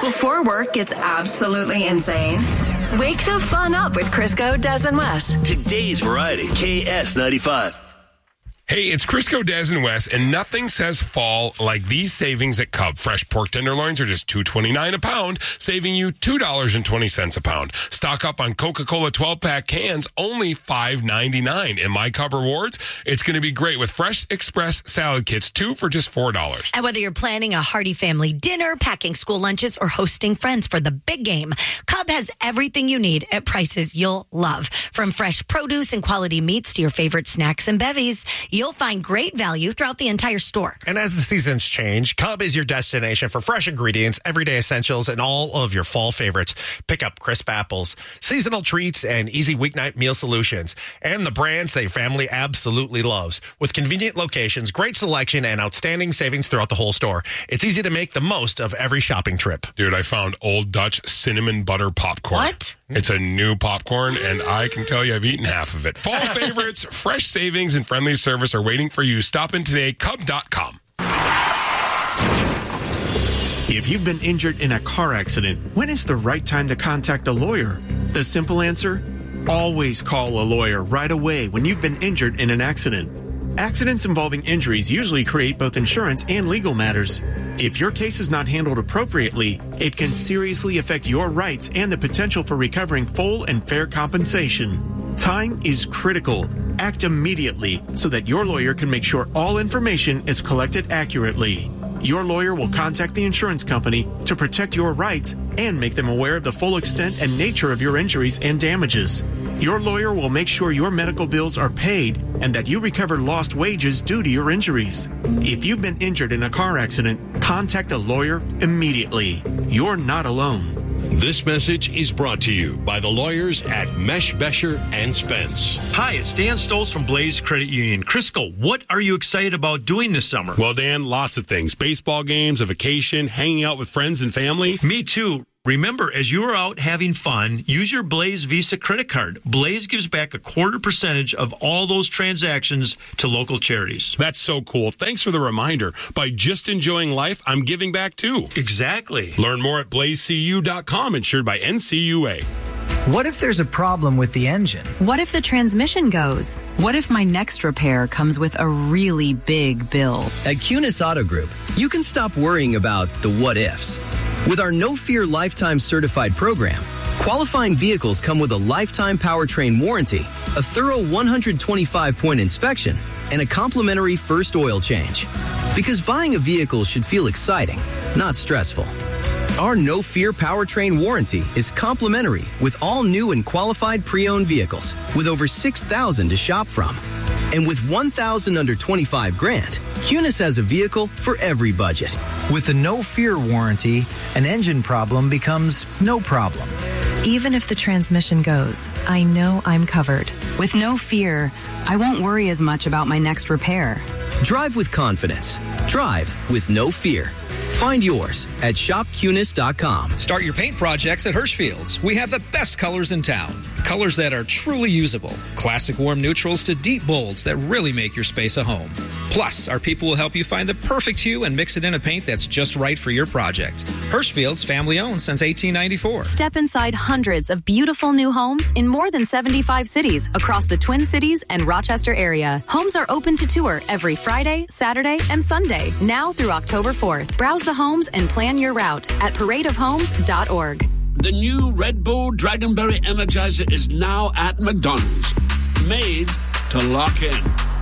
Before work gets absolutely insane, wake the fun up with Crisco, Des, and Wes. Today's variety, KS95. Hey, it's Crisco, Des, and Wes, and nothing says fall like these savings at Cub. Fresh pork tenderloins are just $2.29 a pound, saving you $2.20 a pound. Stock up on Coca-Cola 12-pack cans, only $5.99. In My Cub Rewards, it's going to be great with Fresh Express salad kits, 2 for just $4. And whether you're planning a hearty family dinner, packing school lunches, or hosting friends for the big game, Cub has everything you need at prices you'll love. From fresh produce and quality meats to your favorite snacks and bevies, you'll find great value throughout the entire store. And as the seasons change, Cub is your destination for fresh ingredients, everyday essentials, and all of your fall favorites. Pick up crisp apples, seasonal treats, and easy weeknight meal solutions. And the brands that your family absolutely loves. With convenient locations, great selection, and outstanding savings throughout the whole store. It's easy to make the most of every shopping trip. Dude, I found Old Dutch cinnamon butter popcorn. What? It's a new popcorn, and I can tell you I've eaten half of it. Fall favorites, fresh savings, and friendly service are waiting for you. Stop in today, Cub.com. If you've been injured in a car accident, when is the right time to contact a lawyer? The simple answer? Always call a lawyer right away when you've been injured in an accident. Accidents involving injuries usually create both insurance and legal matters. If your case is not handled appropriately, it can seriously affect your rights and the potential for recovering full and fair compensation. Time is critical. Act immediately so that your lawyer can make sure all information is collected accurately. Your lawyer will contact the insurance company to protect your rights and make them aware of the full extent and nature of your injuries and damages. Your lawyer will make sure your medical bills are paid and that you recover lost wages due to your injuries. If you've been injured in a car accident, contact a lawyer immediately. You're not alone. This message is brought to you by the lawyers at Mesh, Besher and Spence. Hi, it's Dan Stoltz from Blaze Credit Union. Crisco, what are you excited about doing this summer? Well, Dan, lots of things. Baseball games, a vacation, hanging out with friends and family. Me too. Remember, as you are out having fun, use your Blaze Visa credit card. Blaze gives back a 0.25% of all those transactions to local charities. That's so cool. Thanks for the reminder. By just enjoying life, I'm giving back too. Exactly. Learn more at blazecu.com, insured by NCUA. What if there's a problem with the engine? What if the transmission goes? What if my next repair comes with a really big bill? At Cunis Auto Group, you can stop worrying about the what ifs. With our No Fear Lifetime Certified program, qualifying vehicles come with a lifetime powertrain warranty, a thorough 125-point inspection, and a complimentary first oil change. Because buying a vehicle should feel exciting, not stressful. Our No Fear powertrain warranty is complimentary with all new and qualified pre-owned vehicles, with over 6,000 to shop from. And with 1,000 under 25 grand, Cunis has a vehicle for every budget. With the No Fear warranty, an engine problem becomes no problem. Even if the transmission goes, I know I'm covered. With No Fear, I won't worry as much about my next repair. Drive with confidence. Drive with No Fear. Find yours at shopcunis.com. Start your paint projects at Hirschfield's. We have the best colors in town. Colors that are truly usable. Classic warm neutrals to deep bolds that really make your space a home. Plus, our people will help you find the perfect hue and mix it in a paint that's just right for your project. Hirschfield's, family owned since 1894. Step inside hundreds of beautiful new homes in more than 75 cities across the Twin Cities and Rochester area. Homes are open to tour every Friday, Saturday, and Sunday, now through October 4th. Browse the homes and plan your route at paradeofhomes.org. The new Red Bull Dragonberry Energizer is now at McDonald's. Made to lock in.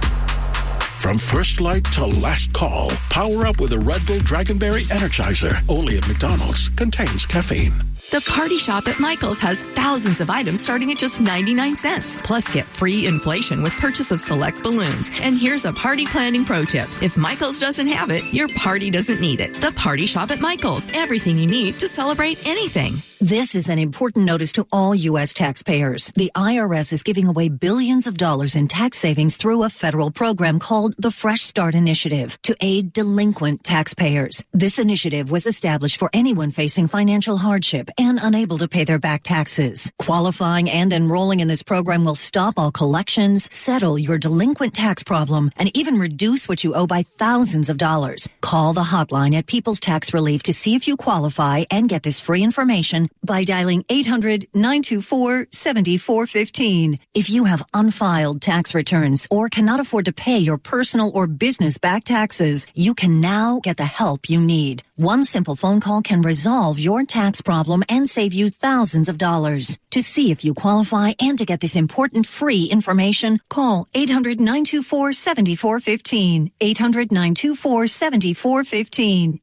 From first light to last call, power up with a Red Bull Dragonberry Energizer. Only at McDonald's. Contains caffeine. The Party Shop at Michael's has thousands of items starting at just 99 cents. Plus, get free inflation with purchase of select balloons. And here's a party planning pro tip. If Michael's doesn't have it, your party doesn't need it. The Party Shop at Michael's. Everything you need to celebrate anything. This is an important notice to all U.S. taxpayers. The IRS is giving away billions of dollars in tax savings through a federal program called the Fresh Start Initiative to aid delinquent taxpayers. This initiative was established for anyone facing financial hardship and unable to pay their back taxes. Qualifying and enrolling in this program will stop all collections, settle your delinquent tax problem, and even reduce what you owe by thousands of dollars. Call the hotline at People's Tax Relief to see if you qualify and get this free information by dialing 800-924-7415. If you have unfiled tax returns or cannot afford to pay your personal or business back taxes, you can now get the help you need. One simple phone call can resolve your tax problem and save you thousands of dollars. To see if you qualify and to get this important free information, call 800-924-7415. 800-924-7415.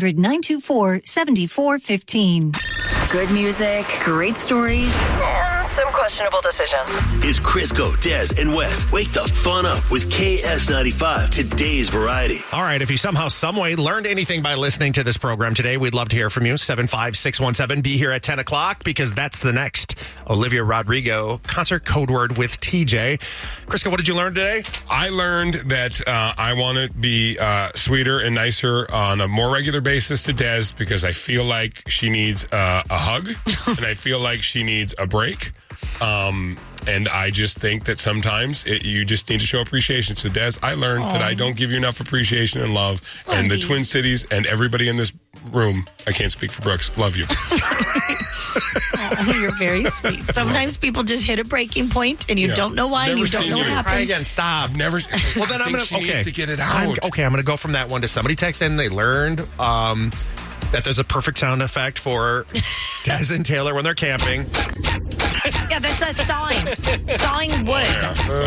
800-924-7415. Good music, great stories, and some questionable decisions. It's Crisco, Des, and Wes. Wake the fun up with KS95, today's variety. All right, if you somehow, someway learned anything by listening to this program today, we'd love to hear from you. 75617. Be here at 10 o'clock because that's the next Olivia Rodrigo concert code word with TJ. Crisco, what did you learn today? I learned that I want to be sweeter and nicer on a more regular basis to Des because I feel like she needs a hug and I feel like she needs a break. And I just think that sometimes you just need to show appreciation. So, Des, I learned that I don't give you enough appreciation and love. And the Twin Cities and everybody in this room, I can't speak for Brooks, love you. Oh, you're very sweet. Sometimes people just hit a breaking point and you don't know why and you don't know what happened. Try again. Stop. Never. Well, then I'm going to. Okay. To get it out. I'm going to go from that one to somebody texted in. They learned that there's a perfect sound effect for Des and Taylor when they're camping. Yeah, that's a sawing. Sawing wood.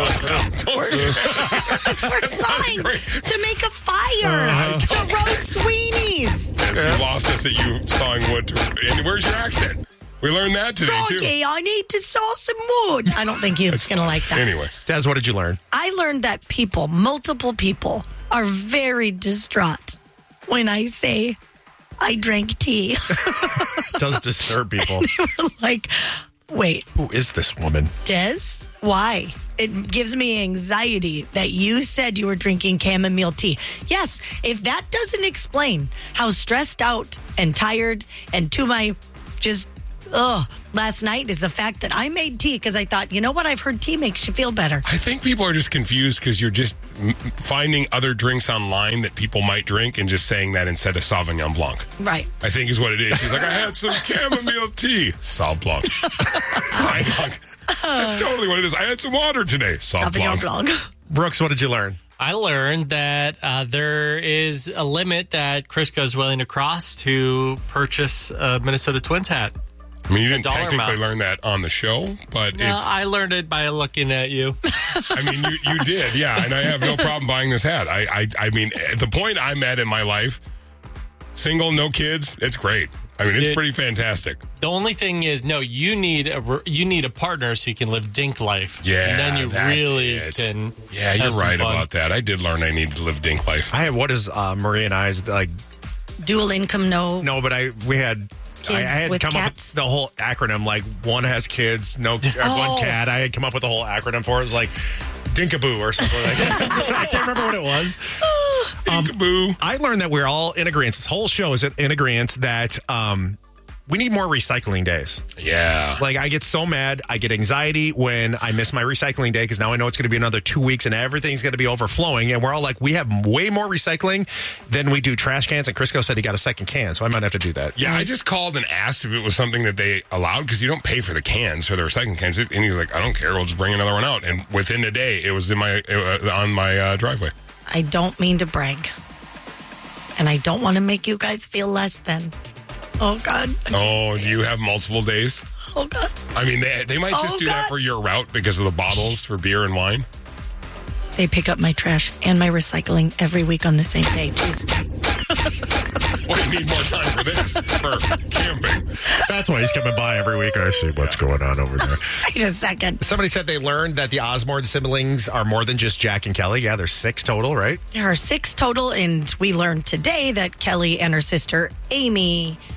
We're sawing to make a fire. To roast Sweeney's. Yes, you lost us at you sawing wood. And where's your accent? We learned that today, too. Okay, I need to saw some wood. I don't think he's going to like that. Anyway. Des, what did you learn? I learned that people, multiple people, are very distraught when I say I drank tea. It does disturb people. They were like, wait. Who is this woman? Des? Why? It gives me anxiety that you said you were drinking chamomile tea. Yes, if that doesn't explain how stressed out and tired and to my just, last night is the fact that I made tea because I thought, you know what? I've heard tea makes you feel better. I think people are just confused because you're just finding other drinks online that people might drink and just saying that instead of Sauvignon Blanc. Right. I think is what it is. She's like, I had some chamomile tea. Sauv Blanc. That's totally what it is. I had some water today. Sauvignon Blanc. Brooks, what did you learn? I learned that there is a limit that Crisco is willing to cross to purchase a Minnesota Twins hat. I mean, you didn't technically learn that on the show, but I learned it by looking at you. I mean, you did, yeah, and I have no problem buying this hat. I mean, at the point I'm at in my life, single, no kids, it's great. I mean, it's pretty fantastic. The only thing is, you need a partner so you can live dink life. Yeah, and then you really can. Yeah, you're right about that. I did learn I needed to live dink life. What is Marie and I's like? Dual income, no. No, but we had. Kids I had with come cats? up with the whole acronym, like one has kids, one cat. I had come up with the whole acronym for it. It was like Dinkaboo or something like that. I can't remember what it was. Dinkaboo. I learned that we're all in agreement. This whole show is in agreement that we need more recycling days. Yeah. Like, I get so mad. I get anxiety when I miss my recycling day because now I know it's going to be another 2 weeks and everything's going to be overflowing. And we're all like, we have way more recycling than we do trash cans. And Crisco said he got a second can, so I might have to do that. Yeah, I just called and asked if it was something that they allowed because you don't pay for the cans, for the recycling cans. And he's like, I don't care. We'll just bring another one out. And within a day, it was on my driveway. I don't mean to brag. And I don't want to make you guys feel less than. Oh, God. Oh, do you have multiple days? Oh, God. I mean, they might just do that for your route because of the bottles for beer and wine. They pick up my trash and my recycling every week on the same day, Tuesday. Well, you need more time for this, for camping. That's why he's coming by every week. I see what's going on over there. Wait a second. Somebody said they learned that the Osborne siblings are more than just Jack and Kelly. Yeah, there's 6 total, right? There are 6 total, and we learned today that Kelly and her sister Amy,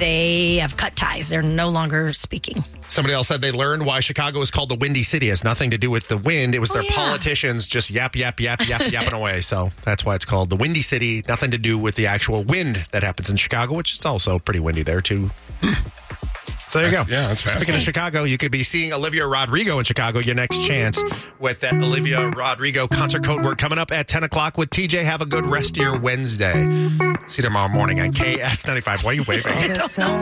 they have cut ties. They're no longer speaking. Somebody else said they learned why Chicago is called the Windy City. It has nothing to do with the wind. It was their politicians just yapping away. So that's why it's called the Windy City. Nothing to do with the actual wind that happens in Chicago, which is also pretty windy there, too. So there you go. Yeah, that's fascinating. Speaking of Chicago, you could be seeing Olivia Rodrigo in Chicago. Your next chance with that Olivia Rodrigo concert code word coming up at 10 o'clock with TJ. Have a good rest of your Wednesday. See you tomorrow morning on KS95. Why are you waving? I don't know.